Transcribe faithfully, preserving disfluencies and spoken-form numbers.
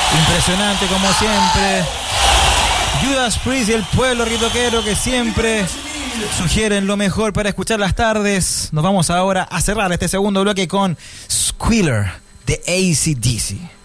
Impresionante como siempre. Judas Priest y el pueblo ritoquero que siempre sugieren lo mejor para escuchar las tardes. Nos vamos ahora a cerrar este segundo bloque con Squealer de A C/D C.